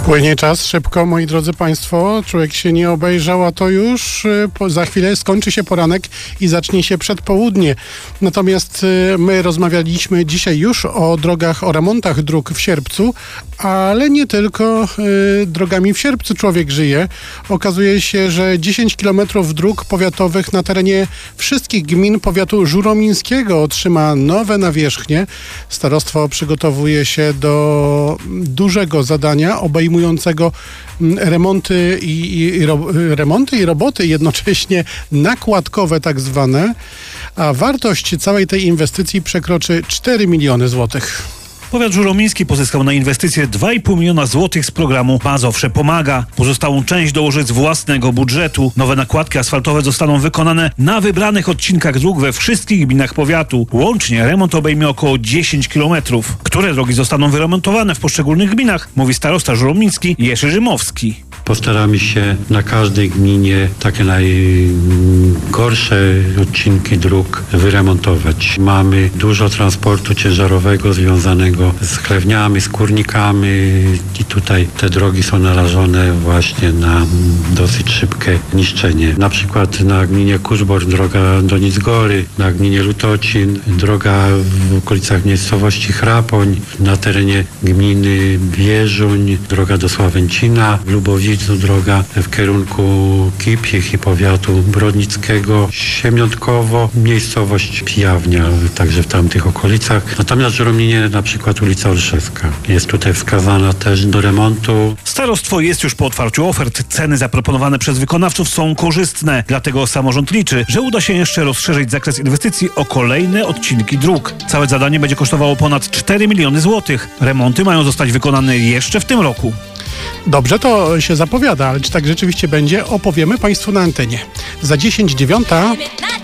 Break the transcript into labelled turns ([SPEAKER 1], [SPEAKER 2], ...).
[SPEAKER 1] Płynie czas szybko, moi drodzy Państwo. Człowiek się nie obejrzał, a to już za chwilę skończy się poranek i zacznie się przedpołudnie. Natomiast my rozmawialiśmy dzisiaj już o drogach, o remontach dróg w Sierpcu, ale nie tylko drogami w Sierpcu człowiek żyje. Okazuje się, że 10 kilometrów dróg powiatowych na terenie wszystkich gmin powiatu żuromińskiego otrzyma nowe nawierzchnie. Starostwo przygotowuje się do dużego zadania obejmującego remonty i roboty, jednocześnie nakładkowe tak zwane, a wartość całej tej inwestycji przekroczy 4 miliony złotych.
[SPEAKER 2] Powiat żuromiński pozyskał na inwestycje 2,5 miliona złotych z programu Mazowsze Pomaga. Pozostałą część dołoży z własnego budżetu. Nowe nakładki asfaltowe zostaną wykonane na wybranych odcinkach dróg we wszystkich gminach powiatu. Łącznie remont obejmie około 10 kilometrów. Które drogi zostaną wyremontowane w poszczególnych gminach, mówi starosta żuromiński Jerzy Rzymowski.
[SPEAKER 3] Postaramy się na każdej gminie takie najgorsze odcinki dróg wyremontować. Mamy dużo transportu ciężarowego związanego z chlewniami, z kurnikami i tutaj te drogi są narażone właśnie na dosyć szybkie niszczenie. Na przykład na gminie Kurzbork droga do Nicgory, na gminie Lutocin droga w okolicach miejscowości Chrapoń, na terenie gminy Bieżuń droga do Sławęcina, w Lubowicu droga w kierunku Kipich i powiatu brodnickiego, Siemiątkowo, miejscowość Pijawnia, także w tamtych okolicach. Natomiast w Żurominie na przykład ulica Olszewska jest tutaj wskazana też do remontu.
[SPEAKER 2] Starostwo jest już po otwarciu ofert. Ceny zaproponowane przez wykonawców są korzystne. Dlatego samorząd liczy, że uda się jeszcze rozszerzyć zakres inwestycji o kolejne odcinki dróg. Całe zadanie będzie kosztowało ponad 4 miliony złotych. Remonty mają zostać wykonane jeszcze w tym roku.
[SPEAKER 1] Dobrze to się zapowiada, ale czy tak rzeczywiście będzie, opowiemy Państwu na antenie. Za 10:09